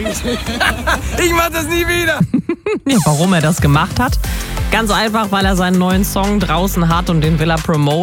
Ich mach das nie wieder. Ja, warum er das gemacht hat? Ganz einfach, weil er seinen neuen Song draußen hat und den will er promoten.